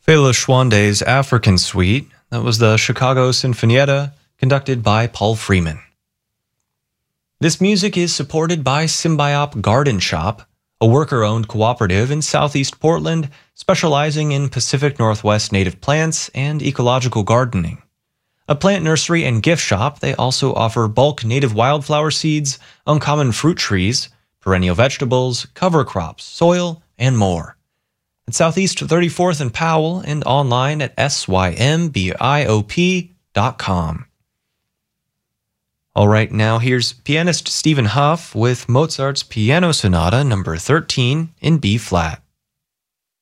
Fela Schwande's African Suite. That was the Chicago Sinfonietta, conducted by Paul Freeman. This music is supported by Symbiop Garden Shop, a worker-owned cooperative in southeast Portland specializing in Pacific Northwest native plants and ecological gardening. A plant nursery and gift shop, they also offer bulk native wildflower seeds, uncommon fruit trees, perennial vegetables, cover crops, soil, and more. At Southeast 34th and Powell and online at symbiop.com. All right, now here's pianist Stephen Huff with Mozart's Piano Sonata No. 13 in B-flat.